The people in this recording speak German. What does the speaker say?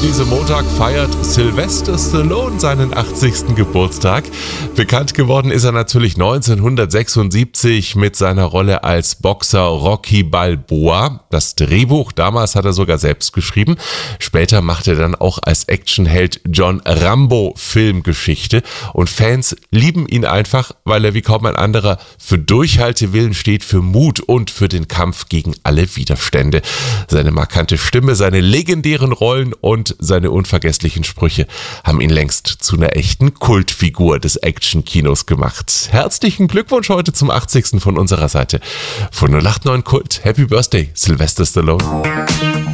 diesem Montag feiert Sylvester Stallone seinen 80. Geburtstag. Bekannt geworden ist er natürlich 1976 mit seiner Rolle als Boxer Rocky Balboa. Das Drehbuch damals hat er sogar selbst geschrieben. Später machte er dann auch als Actionheld John Rambo Filmgeschichte. Und Fans lieben ihn einfach, weil er wie kaum ein anderer für Durchhaltewillen steht, für Mut und für den Kampf gegen alle Widerstände. Seine markante Stimme, seine legendären Rollen und seine unvergesslichen Sprüche haben ihn längst zu einer echten Kultfigur des Action-Kinos gemacht. Herzlichen Glückwunsch heute zum 80. von unserer Seite. Von 089 Kult. Happy Birthday, Sylvester Stallone.